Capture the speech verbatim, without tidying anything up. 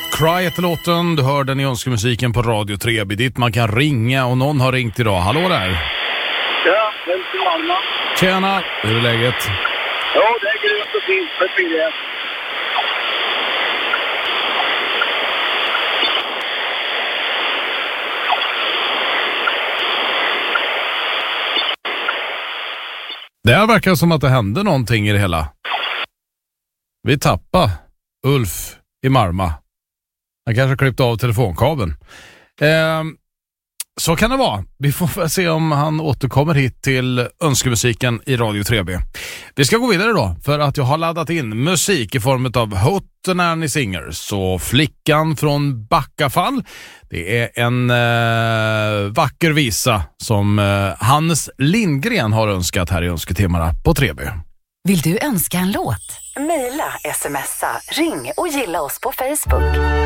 Cry heter låten, du hör den i önskemusiken på Radio tre B dit man kan ringa och någon har ringt idag. Hallå där! Ja, hälsar Malmö. Tjena, hur är läget? Ja, det är grymt och fint för tydlighet. Det här verkar som att det hände någonting i det hela. Vi tappar Ulf i Marma. Han kanske klippt av telefonkabeln. Eh, så kan det vara. Vi får se om han återkommer hit till önskemusiken i Radio tre B. Vi ska gå vidare då, för att jag har laddat in musik i form av Hootenanny Singers. Så Flickan från Backafall. Det är en eh, vacker visa som eh, Hannes Lindgren har önskat här i önsketimmarna på tre B. Vill du önska en låt? Maila, smsa, ring och gilla oss på Facebook.